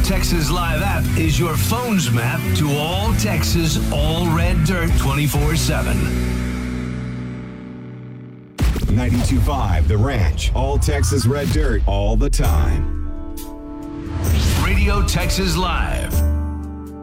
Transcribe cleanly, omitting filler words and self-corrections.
Texas Live app is your phone's map to all Texas, all red dirt 24/7. 92.5 The Ranch. All Texas red dirt all the time. Radio Texas Live.